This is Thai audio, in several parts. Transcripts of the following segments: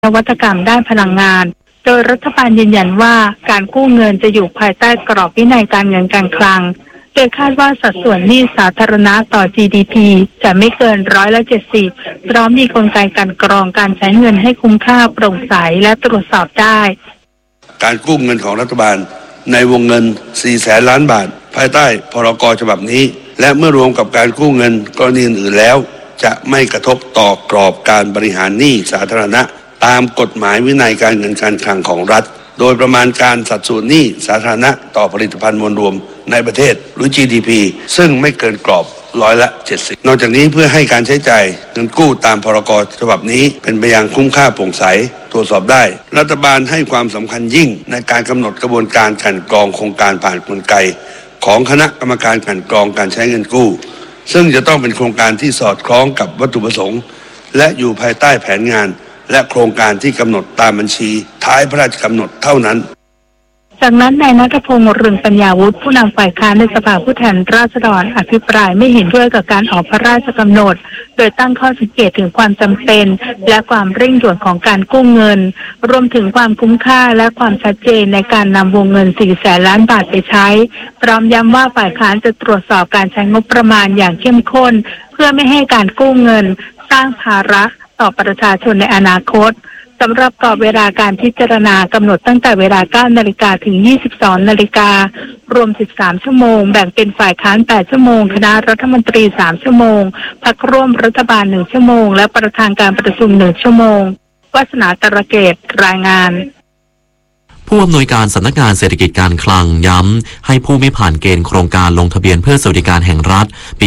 นวัตกรรมด้านพลังงานโดยรัฐบาลยืนยันว่าการกู้เงินจะอยู่ภายใต้กรอบวินัยการเงินการคลังโดยคาดว่าสัดส่วนหนี้สาธารณะต่อ GDP จะไม่เกิน70%พร้อมมีกลไกการกรองการใช้เงินให้คุ้มค่าโปร่งใสและตรวจสอบได้การกู้เงินของรัฐบาลในวงเงิน 400,000 ล้านบาทภายใต้พรก.ฉบับนี้และเมื่อรวมกับการกู้เงินกรณีอื่นแล้วจะไม่กระทบต่อกรอบการบริหารหนี้สาธารณะตามกฎหมายวินัยการเงินการคลังของรัฐโดยประมาณการสัดส่วนหนี้สาธารณะต่อผลิตภัณฑ์มวลรวมในประเทศหรือ GDP ซึ่งไม่เกินกรอบ70%นอกจากนี้เพื่อให้การใช้จ่ายเงินกู้ตามพรก.ฉบับนี้เป็นไปอย่างคุ้มค่าโปร่งใสตรวจสอบได้รัฐบาลให้ความสำคัญยิ่งในการกำหนดกระบวนการกลั่นกรองโครงการผ่านกลไกของคณะกรรมการกลั่นกรองการใช้เงินกู้ซึ่งจะต้องเป็นโครงการที่สอดคล้องกับวัตถุประสงค์และอยู่ภายใต้แผนงานและโครงการที่กำหนดตามบัญชีท้ายพระราชกำหนดเท่านั้นจากนั้นนายณัฐพงษ์ เรืองปัญญาวุฒิผู้นำฝ่ายค้านในสภาผู้แทนราษฎรอภิปรายไม่เห็นด้วยกับการออกพระราชกำหนดโดยตั้งข้อสังเกตถึงความจำเป็นและความเร่งด่วนของการกู้เงินรวมถึงความคุ้มค่าและความชัดเจนในการนำวงเงิน 400,000 ล้านบาทไปใช้พร้อมย้ำว่าฝ่ายค้านจะตรวจสอบการใช้งบประมาณอย่างเข้มข้นเพื่อไม่ให้การกู้เงินสร้างภาระต่อประชาชนในอนาคตสำหรับกรอบเวลาการพิจารณากำหนดตั้งแต่เวลา 9 นาฬิกาถึง 22 นาฬิการวม 13 ชั่วโมงแบ่งเป็นฝ่ายค้าน 8 ชั่วโมงคณะรัฐมนตรี 3 ชั่วโมงพรรคร่วมรัฐบาล 1 ชั่วโมงและประธานการประชุม 1 ชั่วโมงวาสนาตระเกตรายงานผู้อำนวยการสำนักงานเศรษฐกิจการคลังย้ำให้ผู้ไม่ผ่านเกณฑ์โครงการลงทะเบียนเพื่อสวัสดิการแห่งรัฐปี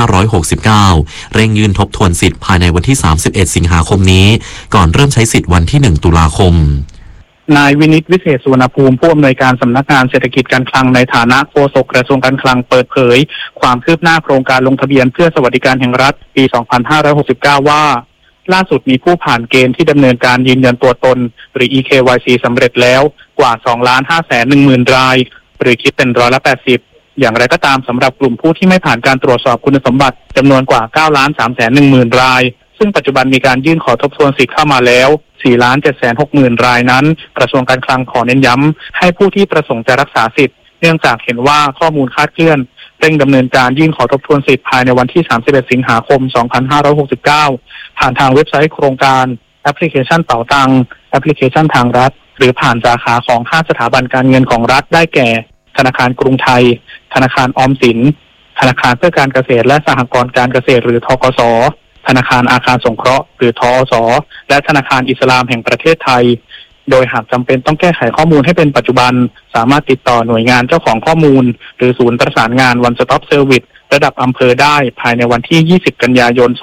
2569 เร่งยื่นทบทวนสิทธิ์ภายในวันที่ 31 สิงหาคมนี้ก่อนเริ่มใช้สิทธิ์วันที่ 1 ตุลาคมนายวินิตวิเศษสุวรรณภูมิผู้อำนวยการสำนักงานเศรษฐกิจการคลังในฐานะโฆษกกระทรวงการคลังเปิดเผยความคืบหน้าโครงการลงทะเบียนเพื่อสวัสดิการแห่งรัฐปี 2569 ว่าล่าสุดมีผู้ผ่านเกณฑ์ที่ดำเนินการยืนยันตัวตนหรือ EKYC สำเร็จแล้วกว่า 2,510,000 รายหรือคิดเป็น80%อย่างไรก็ตามสำหรับกลุ่มผู้ที่ไม่ผ่านการตรวจสอบคุณสมบัติจำนวนกว่า 9,310,000 รายซึ่งปัจจุบันมีการยื่นขอทบทวนสิทธิ์เข้ามาแล้ว 4,760,000 รายนั้นกระทรวงการคลังขอเน้นย้ำให้ผู้ที่ประสงค์จะรักษาสิทธิ์เนื่องจากเห็นว่าข้อมูลคลาดเคลื่อนเร่งดำเนินการยื่นขอทบทวนสิทธิ์ภายในวันที่ 31 สิงหาคม 2569 ผ่านทางเว็บไซต์โครงการแอปพลิเคชันเป๋าตังแอปพลิเคชันทางรัฐหรือผ่านสาขาของ5สถาบันการเงินของรัฐได้แก่ธนาคารกรุงไทยธนาคารออมสินธนาคารเพื่อการเกษตรและสหกรณ์การเกษตรหรือธกส.ธนาคารอาคารสงเคราะห์หรือทอส.และธนาคารอิสลามแห่งประเทศไทยโดยหากจำเป็นต้องแก้ไขข้อมูลให้เป็นปัจจุบันสามารถติดต่อหน่วยงานเจ้าของข้อมูลหรือศูนย์ประสานงาน One Stop Service ระดับอำเภอได้ภายในวันที่ 20 กันยายน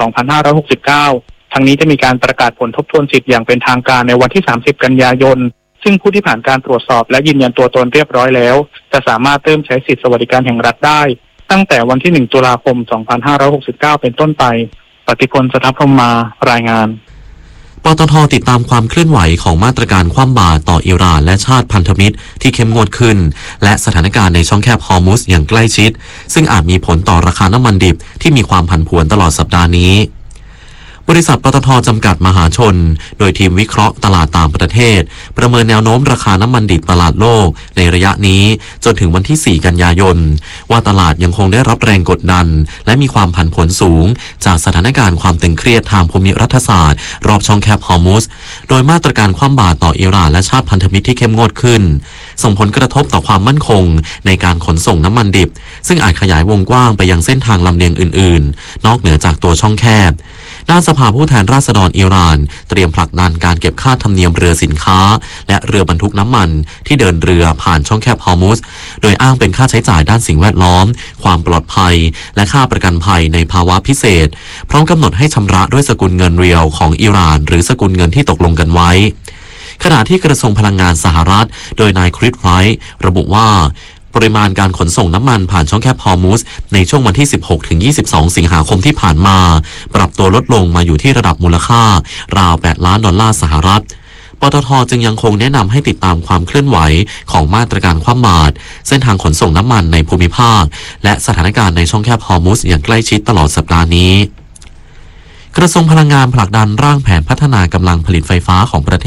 2569 ทั้งนี้จะมีการประกาศผลทบทวนสิทธิ์อย่างเป็นทางการในวันที่ 30 กันยายนซึ่งผู้ที่ผ่านการตรวจสอบและยืนยันตัวตนเรียบร้อยแล้วจะสามารถเริ่มใช้สิทธิสวัสดิการแห่งรัฐได้ตั้งแต่วันที่ 1 ตุลาคม 2569 เป็นต้นไปปฏิพล สทัพพรหมมารายงานปตท.ติดตามความเคลื่อนไหวของมาตรการคว่ำบาตรต่ออิหร่านและชาติพันธมิตรที่เข้มงวดขึ้นและสถานการณ์ในช่องแคบฮอร์มุซอย่างใกล้ชิดซึ่งอาจมีผลต่อราคาน้ำมันดิบที่มีความผันผวนตลอดสัปดาห์นี้บริษัทปตท.จำกัดมหาชนโดยทีมวิเคราะห์ตลาดต่างประเทศประเมินแนวโน้มราคาน้ำมันดิบตลาดโลกในระยะนี้จนถึงวันที่ 4 กันยายนว่าตลาดยังคงได้รับแรงกดดันและมีความผันผวนสูงจากสถานการณ์ความตึงเครียดทางภูมิรัฐศาสตร์รอบช่องแคบฮอร์มุซโดยมาตรการคว่ำบาตรต่ออิหร่านและชาติพันธมิตรที่เข้มงวดขึ้นส่งผลกระทบต่อความมั่นคงในการขนส่งน้ำมันดิบซึ่งอาจขยายวงกว้างไปยังเส้นทางลำเลียงอื่นๆนอกเหนือจากตัวช่องแคบด้านสภาผู้แทนราษฎรอิหร่านเตรียมผลักดันการเก็บค่าธรรมเนียมเรือสินค้าและเรือบรรทุกน้ำมันที่เดินเรือผ่านช่องแคบฮอร์มุซโดยอ้างเป็นค่าใช้จ่ายด้านสิ่งแวดล้อมความปลอดภัยและค่าประกันภัยในภาวะพิเศษพร้อมกำหนดให้ชำระด้วยสกุลเงินเรียลของอิหร่านหรือสกุลเงินที่ตกลงกันไว้ขณะที่กระทรวงพลังงานสหรัฐโดยนายคริสไรท์ระบุว่าปริมาณการขนส่งน้ำมันผ่านช่องแคบฮอร์มุซในช่วงวันที่ 16-22 สิงหาคมที่ผ่านมาปรับตัวลดลงมาอยู่ที่ระดับมูลค่าราว$8 ล้านปตท.จึงยังคงแนะนำให้ติดตามความเคลื่อนไหวของมาตรการคว่ำบาตรเส้นทางขนส่งน้ำมันในภูมิภาคและสถานการณ์ในช่องแคบฮอร์มุซอย่างใกล้ชิดตลอดสัปดาห์นี้กระทรวงพลังงานผลักดันร่างแผนพัฒนากำลังผลิตไฟฟ้าของประเทศ